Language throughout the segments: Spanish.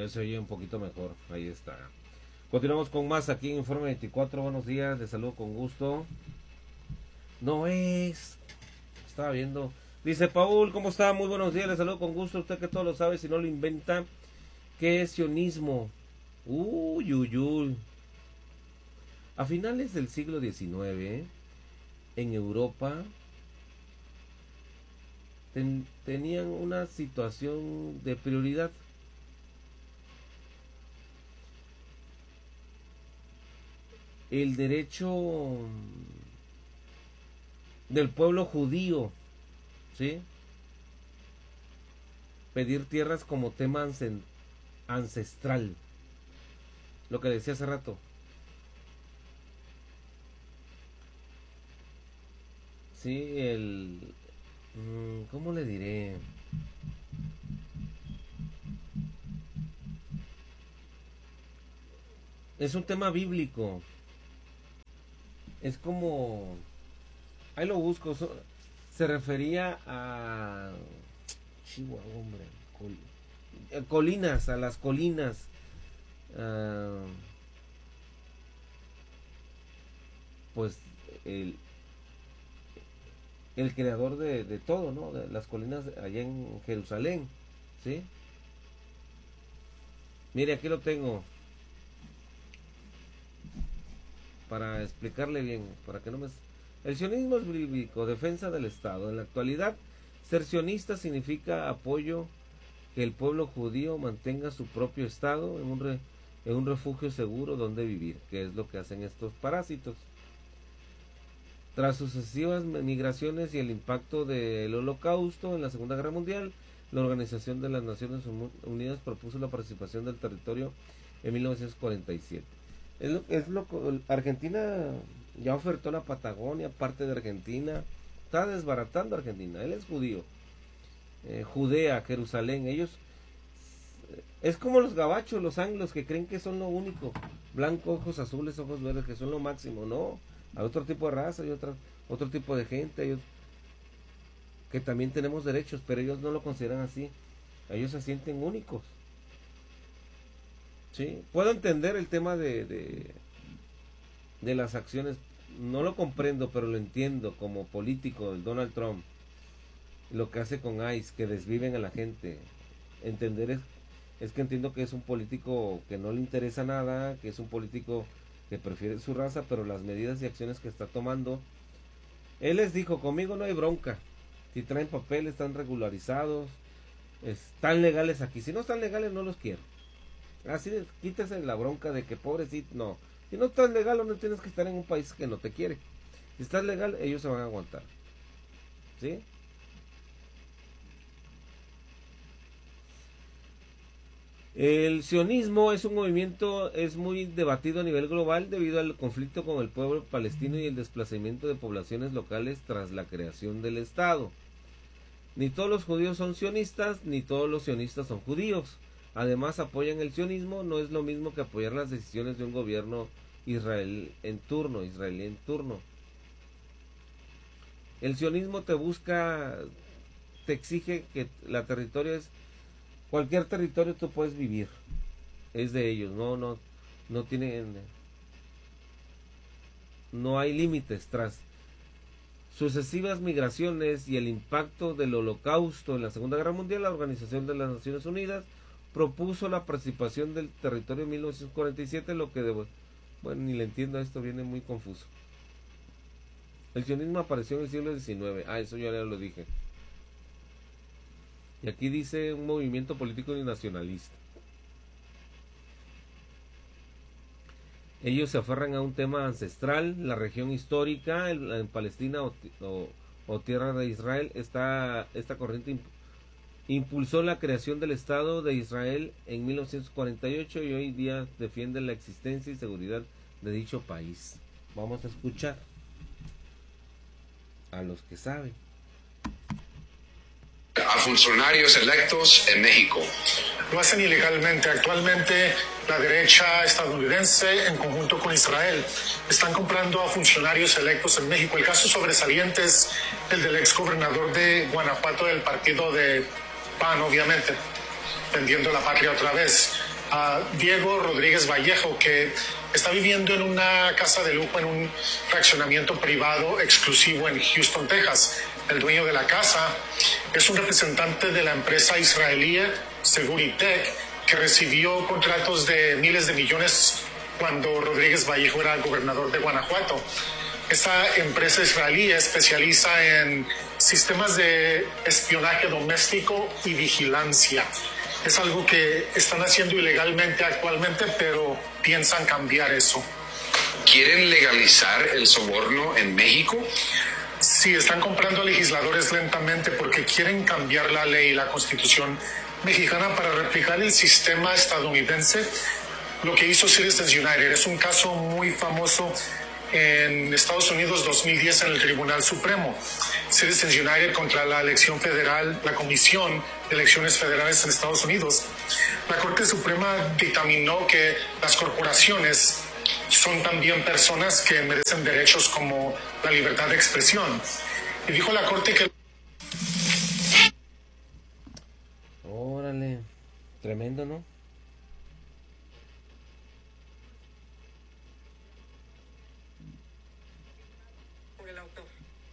Se oye un poquito mejor, ahí está. Continuamos con más aquí en Informe 24, buenos días, les saludo con gusto. No es... Estaba viendo... Dice Paul, ¿cómo está? Muy buenos días, les saludo con gusto. Usted que todo lo sabe, si no lo inventa. ¿Qué es sionismo? Uy, uy, uy. A finales del siglo XIX, en Europa, tenían una situación de prioridad. El derecho del pueblo judío, ¿sí? Pedir tierras como tema ancestral. Lo que decía hace rato. Sí, ¿cómo le diré? Es un tema bíblico. Es como... Ahí lo busco. Se refería a... Chihuahua, hombre. Colinas, a las colinas. Pues el creador de todo, ¿no? De las colinas allá en Jerusalén, ¿sí? Mire, aquí lo tengo. Para explicarle bien, para que no me... El sionismo es bíblico, defensa del Estado. En la actualidad, ser sionista significa apoyo que el pueblo judío mantenga su propio Estado en un refugio seguro donde vivir, que es lo que hacen estos parásitos. Tras sucesivas migraciones y el impacto del Holocausto en la Segunda Guerra Mundial, la Organización de las Naciones Unidas propuso la participación del territorio en 1947. Argentina ya ofertó la Patagonia, parte de Argentina, está desbaratando Argentina, él es judío, Judea, Jerusalén, ellos, es como los gabachos, los anglos que creen que son lo único, blanco, ojos azules, ojos verdes, que son lo máximo, no, hay otro tipo de raza, hay otro tipo de gente, que también tenemos derechos, pero ellos no lo consideran así, ellos se sienten únicos. Sí, puedo entender el tema de las acciones, no lo comprendo, pero lo entiendo como político, el Donald Trump, lo que hace con ICE, que desviven a la gente. Entender es que entiendo que es un político que no le interesa nada, que es un político que prefiere su raza, pero las medidas y acciones que está tomando, él les dijo, conmigo no hay bronca, si traen papel, están regularizados, están legales aquí, si no están legales no los quiero. Así quítese la bronca de que pobrecito, no. Si no estás legal o no tienes que estar en un país que no te quiere. Si estás legal, ellos se van a aguantar. ¿Sí? El sionismo es un movimiento, es muy debatido a nivel global debido al conflicto con el pueblo palestino y el desplazamiento de poblaciones locales tras la creación del Estado. Ni todos los judíos son sionistas, ni todos los sionistas son judíos. Además apoyan el sionismo, no es lo mismo que apoyar las decisiones de un gobierno israelí en turno. El sionismo te exige que la territorio es, cualquier territorio tú puedes vivir, es de ellos, no tienen, no hay límites. Tras sucesivas migraciones y el impacto del Holocausto en la Segunda Guerra Mundial, la Organización de las Naciones Unidas propuso la participación del territorio en 1947, lo que bueno, ni le entiendo a esto, viene muy confuso. El sionismo apareció en el siglo XIX, eso ya lo dije. Y aquí dice un movimiento político y nacionalista. Ellos se aferran a un tema ancestral, la región histórica, en Palestina o tierra de Israel, esta corriente impulsó la creación del Estado de Israel en 1948 y hoy día defiende la existencia y seguridad de dicho país. Vamos a escuchar a los que saben. A funcionarios electos en México. Lo hacen ilegalmente. Actualmente la derecha estadounidense en conjunto con Israel están comprando a funcionarios electos en México. El caso sobresaliente es el del ex gobernador de Guanajuato del partido de PAN, obviamente, vendiendo la patria otra vez. a Diego Rodríguez Vallejo, que está viviendo en una casa de lujo en un fraccionamiento privado exclusivo en Houston, Texas. El dueño de la casa es un representante de la empresa israelí Seguritech, que recibió contratos de miles de millones cuando Rodríguez Vallejo era gobernador de Guanajuato. Esta empresa israelí especializa en sistemas de espionaje doméstico y vigilancia. Es algo que están haciendo ilegalmente actualmente, pero piensan cambiar eso. ¿Quieren legalizar el soborno en México? Sí, están comprando a legisladores lentamente porque quieren cambiar la ley y la constitución mexicana para replicar el sistema estadounidense. Lo que hizo Citizens United es un caso muy famoso en Estados Unidos 2010 en el Tribunal Supremo. Citizens United contra la elección federal, la Comisión de Elecciones Federales en Estados Unidos. La Corte Suprema dictaminó que las corporaciones son también personas que merecen derechos como la libertad de expresión. Y dijo la Corte que... Órale, tremendo, ¿no? Por el autor.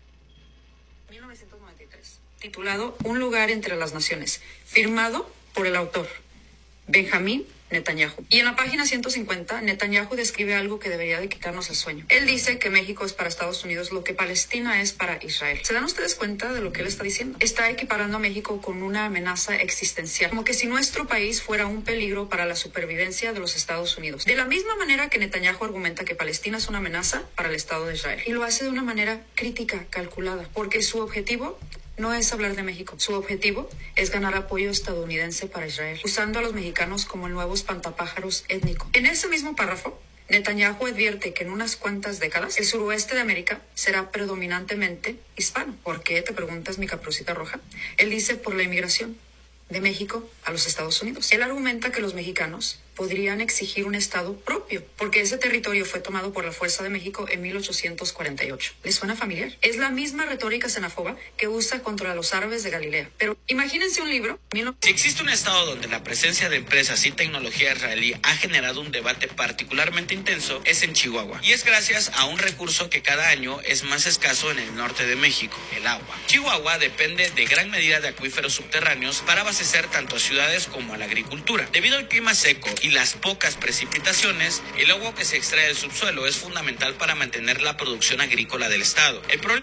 1993. Titulado Un lugar entre las naciones. Firmado por el autor, Benjamín Netanyahu. Y en la página 150, Netanyahu describe algo que debería de quitarnos el sueño. Él dice que México es para Estados Unidos lo que Palestina es para Israel. ¿Se dan ustedes cuenta de lo que él está diciendo? Está equiparando a México con una amenaza existencial, como que si nuestro país fuera un peligro para la supervivencia de los Estados Unidos. De la misma manera que Netanyahu argumenta que Palestina es una amenaza para el Estado de Israel. Y lo hace de una manera crítica, calculada, porque su objetivo no es hablar de México. Su objetivo es ganar apoyo estadounidense para Israel, usando a los mexicanos como el nuevo espantapájaros étnico. En ese mismo párrafo, Netanyahu advierte que en unas cuantas décadas el suroeste de América será predominantemente hispano. ¿Por qué? Te preguntas, mi Caperucita Roja. Él dice por la inmigración de México a los Estados Unidos. Él argumenta que los mexicanos podrían exigir un estado propio, porque ese territorio fue tomado por la Fuerza de México en 1848. ¿Les suena familiar? Es la misma retórica xenófoba que usa contra los árabes de Galilea. Pero imagínense un libro... Si existe un estado donde la presencia de empresas y tecnología israelí ha generado un debate particularmente intenso, es en Chihuahua. Y es gracias a un recurso que cada año es más escaso en el norte de México, el agua. Chihuahua depende de gran medida de acuíferos subterráneos para abastecer tanto a ciudades como a la agricultura. Debido al clima seco y las pocas precipitaciones, el agua que se extrae del subsuelo es fundamental para mantener la producción agrícola del estado. El problema...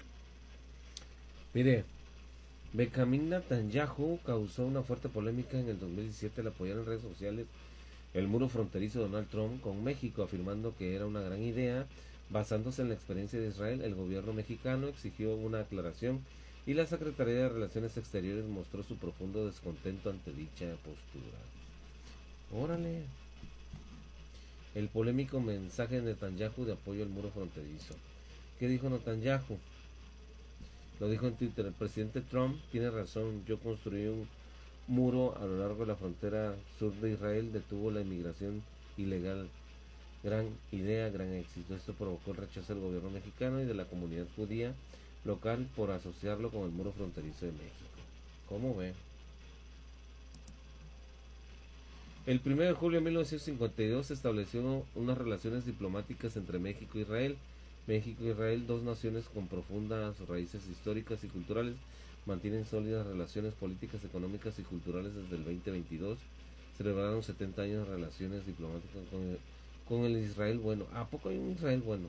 Mire, Benjamín Netanyahu causó una fuerte polémica en el 2017 al apoyar en redes sociales el muro fronterizo de Donald Trump con México, afirmando que era una gran idea. Basándose en la experiencia de Israel, el gobierno mexicano exigió una aclaración y la Secretaría de Relaciones Exteriores mostró su profundo descontento ante dicha postura. Órale. El polémico mensaje de Netanyahu de apoyo al muro fronterizo. ¿Qué dijo Netanyahu? Lo dijo en Twitter: el presidente Trump tiene razón, yo construí un muro a lo largo de la frontera sur de Israel, detuvo la inmigración ilegal. Gran idea, gran éxito. Esto provocó el rechazo del gobierno mexicano y de la comunidad judía local por asociarlo con el muro fronterizo de México. ¿Cómo ve? El 1 de julio de 1952 se estableció unas relaciones diplomáticas entre México e Israel. México e Israel, dos naciones con profundas raíces históricas y culturales, mantienen sólidas relaciones políticas, económicas y culturales desde el 2022. Celebraron 70 años de relaciones diplomáticas con el Israel bueno. ¿A poco hay un Israel bueno?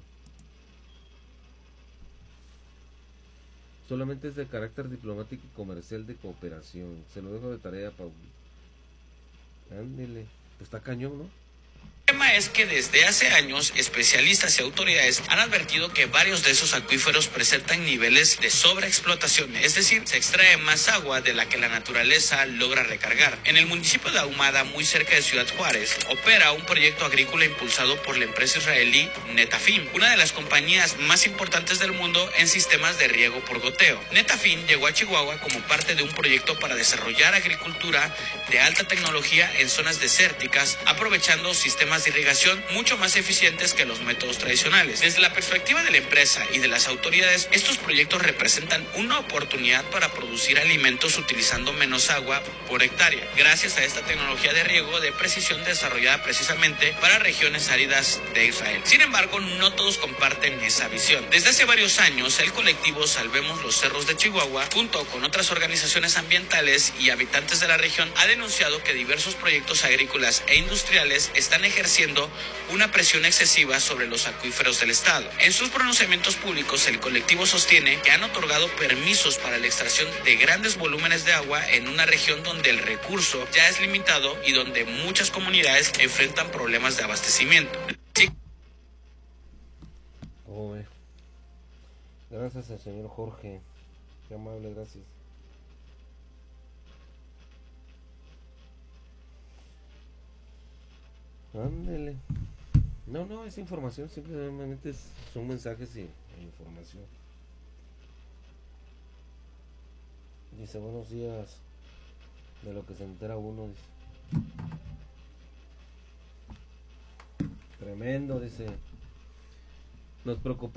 Solamente es de carácter diplomático y comercial de cooperación. Se lo dejo de tarea, Paul. Ándele, pues está cañón, ¿no? El tema es que desde hace años especialistas y autoridades han advertido que varios de esos acuíferos presentan niveles de sobreexplotación, es decir, se extrae más agua de la que la naturaleza logra recargar. En el municipio de Ahumada, muy cerca de Ciudad Juárez, opera un proyecto agrícola impulsado por la empresa israelí Netafim, una de las compañías más importantes del mundo en sistemas de riego por goteo. Netafim llegó a Chihuahua como parte de un proyecto para desarrollar agricultura de alta tecnología en zonas desérticas, aprovechando sistemas sistemas de irrigación mucho más eficientes que los métodos tradicionales. Desde la perspectiva de la empresa y de las autoridades, estos proyectos representan una oportunidad para producir alimentos utilizando menos agua por hectárea, gracias a esta tecnología de riego de precisión desarrollada precisamente para regiones áridas de Israel. Sin embargo, no todos comparten esa visión. Desde hace varios años, el colectivo Salvemos los Cerros de Chihuahua, junto con otras organizaciones ambientales y habitantes de la región, ha denunciado que diversos proyectos agrícolas e industriales están ejerciendo una presión excesiva sobre los acuíferos del estado. En sus pronunciamientos públicos, el colectivo sostiene que han otorgado permisos para la extracción de grandes volúmenes de agua en una región donde el recurso ya es limitado y donde muchas comunidades enfrentan problemas de abastecimiento. Gracias al señor Jorge, qué amable, gracias. Ándele. No, es información, simplemente son mensajes y información. Dice, buenos días, de lo que se entera uno, dice. Tremendo, dice. Nos preocupa